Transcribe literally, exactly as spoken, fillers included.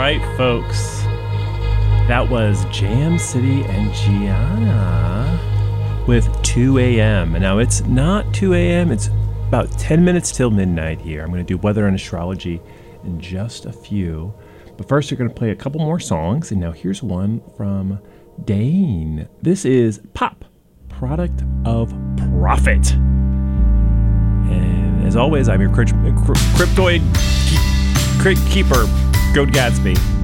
right, folks. That was Jam City and Gianna with two a.m. And now it's not two a.m. It's about ten minutes till midnight here. I'm going to do weather and astrology in just a few. But first, we're going to play a couple more songs. And now here's one from Dane. This is Pop, Product of Profit. And as always, I'm your crypt- cryptoid keep- keeper, Goat Gatsby.